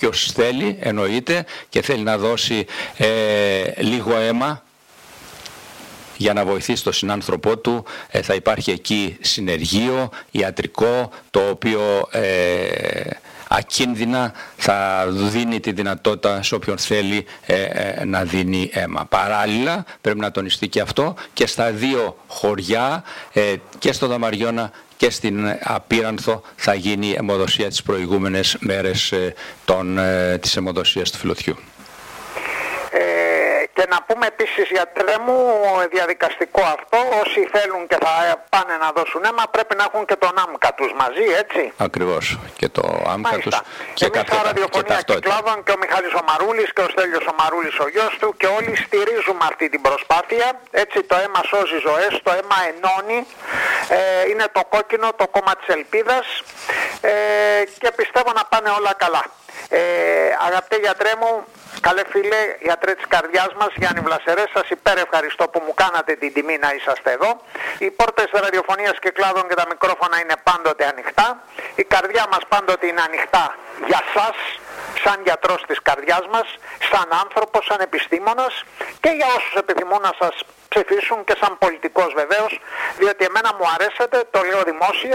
όποιος θέλει, εννοείται, και θέλει να δώσει λίγο αίμα για να βοηθήσει τον συνάνθρωπό του, θα υπάρχει εκεί συνεργείο ιατρικό, το οποίο ακίνδυνα θα δίνει τη δυνατότητα σε όποιον θέλει να δίνει αίμα. Παράλληλα, πρέπει να τονιστεί και αυτό, και στα δύο χωριά, και στο Δαμαριώνα και στην Απίρανθο, θα γίνει η αιμοδοσία τις προηγούμενες μέρες της αιμοδοσίας του Φιλοθιού. Και να πούμε επίσης, γιατρέ μου, διαδικαστικό αυτό, όσοι θέλουν και θα πάνε να δώσουν αίμα πρέπει να έχουν και τον άμκα τους μαζί, έτσι. Ακριβώς, και το άμκα τους και εμείς κάποια ραδιοφωνία Κυκλάδων και ο Μιχάλης ο Μαρούλης και ο Στέλιος ο Μαρούλης ο γιος του, και όλοι στηρίζουμε αυτή την προσπάθεια, έτσι. Το αίμα σώζει ζωές, το αίμα ενώνει, είναι το κόκκινο, το κόμμα της ελπίδας, και πιστεύω να πάνε όλα καλά. Αγαπητέ γιατρέ μου, καλέ φίλε, γιατρέ της καρδιάς μας, Γιάννη Βλασερέ, σας υπερευχαριστώ που μου κάνατε την τιμή να είσαστε εδώ. Οι πόρτες ραδιοφωνίας Κυκλάδων και τα μικρόφωνα είναι πάντοτε ανοιχτά. Η καρδιά μας πάντοτε είναι ανοιχτά για σας, σαν γιατρός της καρδιάς μας, σαν άνθρωπος, σαν επιστήμονας, και για όσους επιθυμούν να σας ψηφίσουν, και σαν πολιτικός βεβαίως, διότι εμένα μου αρέσετε, το λέω δημόσια,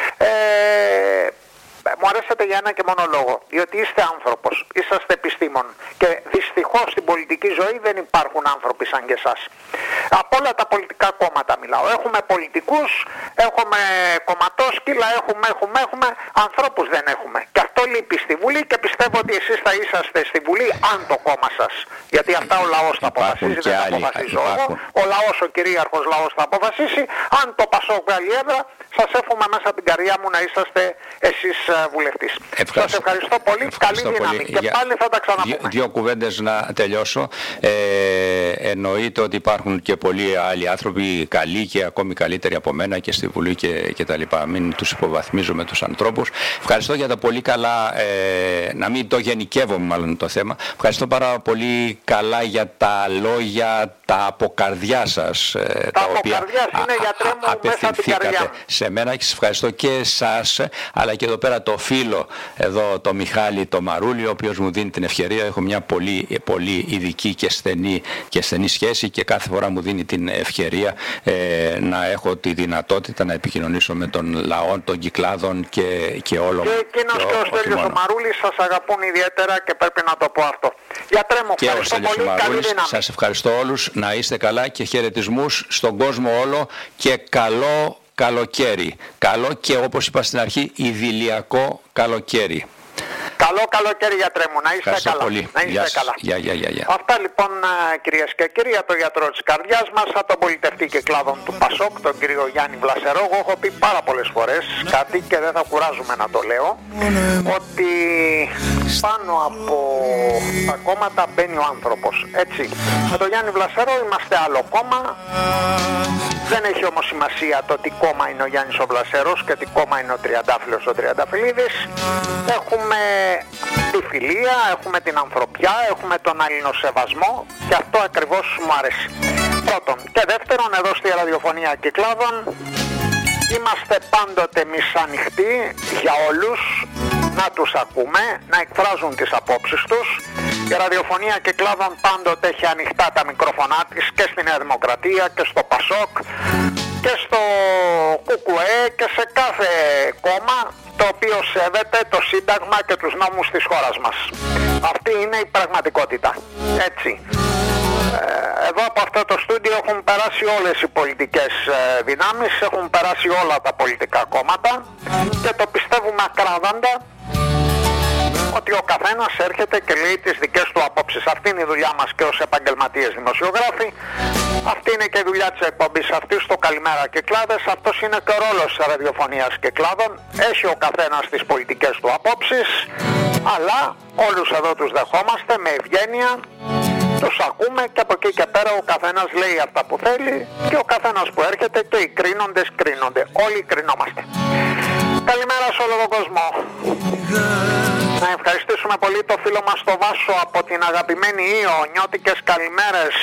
μου αρέσετε για ένα και μόνο λόγο, διότι είστε άνθρωπος, είσαστε επιστήμον, και δυστυχώς στην πολιτική ζωή δεν υπάρχουν άνθρωποι σαν και εσάς. Από όλα τα πολιτικά κόμματα μιλάω. Έχουμε πολιτικούς, έχουμε κομματόσκυλα, έχουμε, ανθρώπους δεν έχουμε. Και αυτό λείπει στη Βουλή, και πιστεύω ότι εσείς θα είσαστε στη Βουλή αν το κόμμα σας. Γιατί αυτά ο λαός θα αποφασίσει, δεν θα αποφασίζω εγώ. Ο λαός, ο κυρίαρχος λαός θα αποφασίσει. Αν το Πασόκ βγάλει έδρα, σας εύχομαι μέσα από την καρδιά μου να είσαστε εσείς βουλευτής. Σας ευχαριστώ πολύ. Καλή δύναμη. Και πάλι θα τα ξαναπούμε. Δύο κουβέντες να τελειώσω. Εννοείται ότι υπάρχουν και πολλοί άλλοι άνθρωποι καλοί και ακόμη καλύτεροι από μένα και στη Βουλή και τα λοιπά. Μην τους υποβαθμίζω με τους ανθρώπους. Ευχαριστώ για τα πολύ καλά, να μην το γενικεύομαι μάλλον το θέμα. Ευχαριστώ πάρα πολύ καλά για τα λόγια, τα από καρδιά σας, τα οποία απευθυνθήκατε σε μένα, και σας ευχαριστώ και εσάς, αλλά και εδώ πέρα το φίλο εδώ, το Μιχάλη το Μαρούλη, ο οποίος μου δίνει την ευκαιρία. Έχω μια πολύ ειδική και στενή σχέση, και κάθε φορά μου δίνει την ευκαιρία να έχω τη δυνατότητα να επικοινωνήσω με τον λαό των Κυκλάδων και όλων. Και εκείνος και ο Στέλιος ο Μαρούλης σας αγαπούν ιδιαίτερα, και πρέπει να το πω αυτό. Γιατρέ μου, ευχαριστώ πολύ. Καλή δύναμη. Σας ευχαριστώ όλους, να είστε καλά, και χαιρετισμούς στον κόσμο όλο, και καλό καλοκαίρι. Καλό, και όπως είπα στην αρχή, ιδηλιακό καλοκαίρι. Καλό καλοκαίρι, γιατρέ μου. Να είστε καλά. Πολύ. Να είστε καλά. Γεια. Αυτά λοιπόν, κυρίες και κύριοι, για το γιατρό της καρδιάς μας, από τον πολιτευτή Κυκλάδων του Πασόκ, τον κύριο Γιάννη Βλασερό. Εγώ έχω πει πάρα πολλές φορές κάτι, και δεν θα κουράζουμε να το λέω, ότι πάνω από τα κόμματα μπαίνει ο άνθρωπος. Έτσι. Με τον Γιάννη Βλασερό είμαστε άλλο κόμμα. Δεν έχει όμως σημασία το τι κόμμα είναι ο Γιάννης ο Βλασερός και τι κόμμα είναι ο Τριαντάφυλλος ο Τριανταφυλλίδης. Έχουμε τη φιλία, έχουμε την ανθρωπιά, έχουμε τον αλληλοσεβασμό, και αυτό ακριβώς μου αρέσει. Πρώτον. Και δεύτερον, εδώ στη ραδιοφωνία Κυκλάδων είμαστε πάντοτε εμείς ανοιχτοί για όλους, να τους ακούμε, να εκφράζουν τις απόψεις τους. Η ραδιοφωνία Κυκλάδων πάντοτε έχει ανοιχτά τα μικρόφωνά της, και στη Νέα Δημοκρατία και στο Πασόκ και στο ΚΚΕ και σε κάθε κόμμα το οποίο σέβεται το Σύνταγμα και τους νόμους της χώρας μας. Αυτή είναι η πραγματικότητα. Έτσι. Εδώ από αυτό το στούντιο έχουν περάσει όλες οι πολιτικές δυνάμεις, έχουν περάσει όλα τα πολιτικά κόμματα, και το πιστεύουμε ακράδαντα ότι ο καθένας έρχεται και λέει τις δικές του απόψεις. Αυτή είναι η δουλειά μας και ως επαγγελματίες δημοσιογράφοι. Αυτή είναι και η δουλειά της εκπομπής αυτής στο Καλημέρα Κυκλάδες. Αυτός είναι και ο ρόλος της ραδιοφωνίας Κυκλάδων. Έχει ο καθένας τις πολιτικές του απόψεις, αλλά όλους εδώ τους δεχόμαστε με ευγένεια. Τους ακούμε, και από εκεί και πέρα ο καθένας λέει αυτά που θέλει, και ο καθένας που έρχεται, και οι κρίνοντες κρίνονται. Όλοι κρινόμαστε. Καλημέρα σε όλο τον κόσμο. Να ευχαριστήσουμε πολύ το φίλο μας το Βάσο από την αγαπημένη Ήο. Νιώτικες καλημέρες.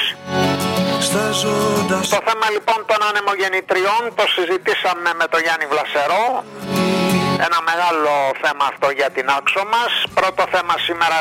Το θέμα λοιπόν των ανεμογεννητριών το συζητήσαμε με τον Γιάννη Βλασερό. Ένα μεγάλο θέμα αυτό για την Άξο μας. Πρώτο θέμα σήμερα